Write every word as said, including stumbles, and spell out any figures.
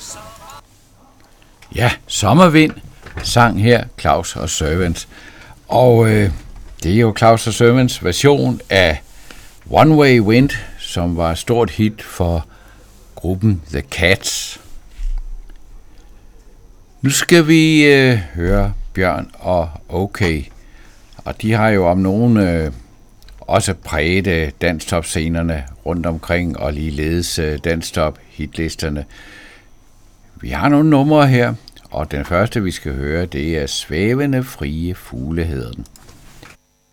Ja, Sommervind sang her Claus og Servants. Og øh, det er jo Claus og Servants version af One Way Wind, som var et stort hit for gruppen The Cats. Nu skal vi øh, høre Bjørn og OK. Og de har jo om nogen øh, også præget dansktop-scenerne rundt omkring, og ligeledes øh, dansktop-hitlisterne. Vi har nogle numre her, og den første vi skal høre, det er Svævende Frie Fugle hedder den.